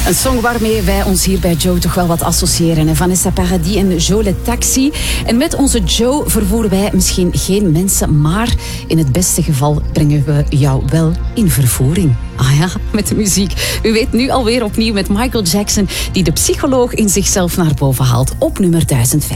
Een song waarmee wij ons hier bij Joe toch wel wat associëren. Vanessa Paradis en Joe Le Taxi. En met onze Joe vervoeren wij misschien geen mensen, maar in het beste geval brengen we jou wel in vervoering. Ah ja, met de muziek. U weet nu alweer opnieuw met Michael Jackson, die de psycholoog in zichzelf naar boven haalt op nummer 1005.